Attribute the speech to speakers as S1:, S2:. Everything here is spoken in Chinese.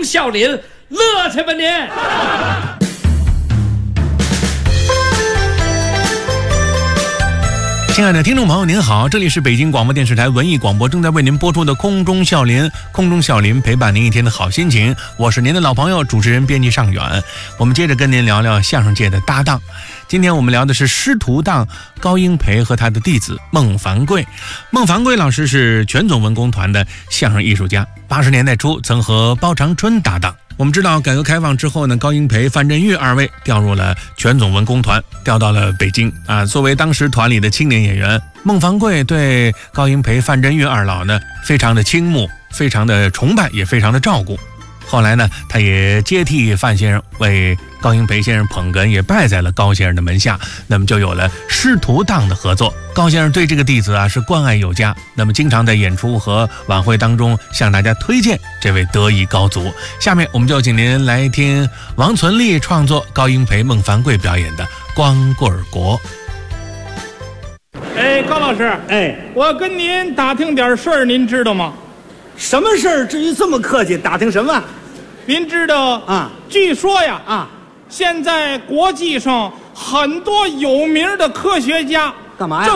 S1: 笑林，乐去吧您！
S2: 亲爱的听众朋友您好，这里是北京广播电视台文艺广播正在为您播出的空中笑林，空中笑林陪伴您一天的好心情，我是您的老朋友主持人编辑尚远。我们接着跟您聊聊相声界的搭档，今天我们聊的是师徒档高英培和他的弟子孟凡贵。孟凡贵老师是全总文工团的相声艺术家，80年代初曾和包长春搭档。我们知道改革开放之后呢，高英培、范振钰二位调入了全总文工团，调到了北京啊。作为当时团里的青年演员，孟凡贵对高英培、范振钰二老呢非常的倾慕，非常的崇拜，也非常的照顾。后来呢，他也接替范先生为高英培先生捧哏，也拜在了高先生的门下，那么就有了师徒档的合作。高先生对这个弟子是关爱有加，那么经常在演出和晚会当中向大家推荐这位德艺高足。下面我们就请您来听王存利创作、高英培、孟凡贵表演的《光棍国》。
S3: 哎，高老师，我跟您打听点事儿，您知道吗？
S4: 什么事儿？至于这么客气？打听什么？
S3: 您知道
S4: 啊？
S3: 据说呀， 现在国际上很多有名的科学家
S4: 干嘛呀？